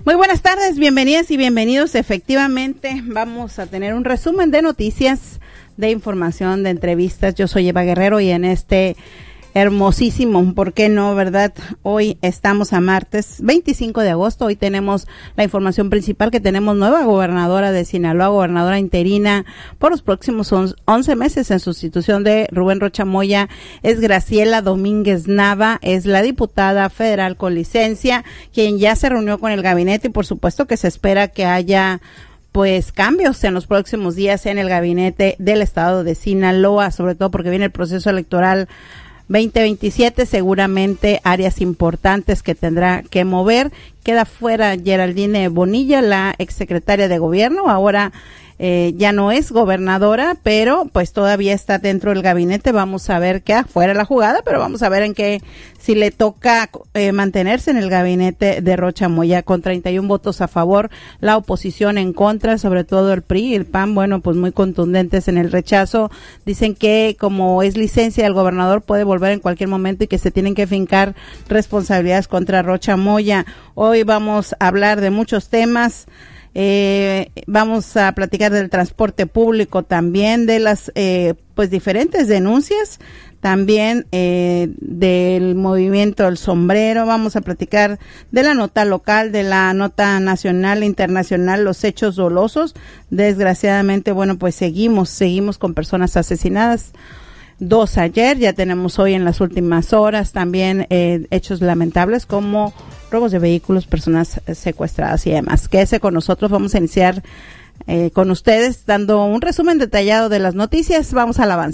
Muy buenas tardes, bienvenidas y bienvenidos. Efectivamente, vamos a tener un resumen de noticias, de información, de entrevistas. Yo soy Eva Guerrero y en este hermosísimo, ¿por qué no, verdad? Hoy estamos a martes 25 de agosto. Hoy tenemos la información principal, que tenemos nueva gobernadora de Sinaloa, gobernadora interina por los próximos 11 meses en sustitución de Rubén Rocha Moya. Es Graciela Domínguez Nava, es la diputada federal con licencia, quien ya se reunió con el gabinete y por supuesto que se espera que haya pues cambios en los próximos días en el gabinete del estado de Sinaloa, sobre todo porque viene el proceso electoral 2027, seguramente áreas importantes que tendrá que mover. Queda fuera Geraldine Bonilla, la exsecretaria de gobierno, ahora ya no es gobernadora, pero pues todavía está dentro del gabinete. Vamos a ver qué afuera la jugada, pero vamos a ver en qué, si le toca mantenerse en el gabinete de Rocha Moya. Con 31 votos a favor, la oposición en contra, sobre todo el PRI y el PAN, bueno, pues muy contundentes en el rechazo. Dicen que como es licencia del gobernador puede volver en cualquier momento y que se tienen que fincar responsabilidades contra Rocha Moya. Hoy vamos a hablar de muchos temas. Vamos a platicar del transporte público también, de las pues diferentes denuncias, también del movimiento del sombrero. Vamos a platicar de la nota local, de la nota nacional e internacional, los hechos dolosos. Desgraciadamente, bueno, pues seguimos con personas asesinadas. 2 ayer, ya tenemos hoy en las últimas horas también hechos lamentables como robos de vehículos, personas secuestradas y demás. Quédese con nosotros, vamos a iniciar con ustedes dando un resumen detallado de las noticias. Vamos al avance.